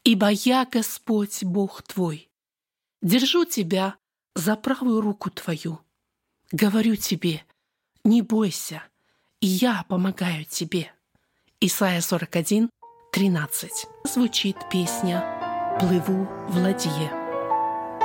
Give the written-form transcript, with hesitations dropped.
Ибо я Господь Бог твой. Держу тебя за правую руку твою. Говорю тебе, не бойся, и я помогаю тебе. Исайя 41, 13. Звучит песня «Плыву в ладье».